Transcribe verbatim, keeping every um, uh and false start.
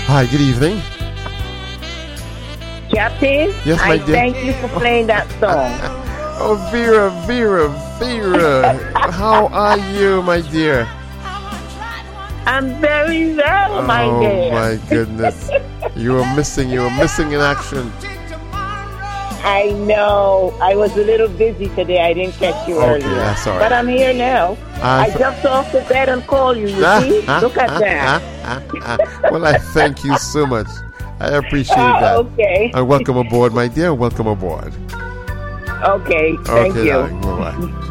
Hi, good evening. Captain, Yes, my I dear. thank you for playing that song. Oh, Vera, Vera, Vera. How are you, my dear? I'm very well, my oh, dear. my goodness. You were missing, you were missing in action. I know. I was a little busy today. I didn't catch you Okay, earlier. that's all right. But I'm here now. Uh, I jumped off the bed and called you. You see? Look at that. Well, I thank you so much. I appreciate Oh, that. okay. And welcome aboard, my dear. Welcome aboard. Okay. Thank okay, you. darling. Bye-bye.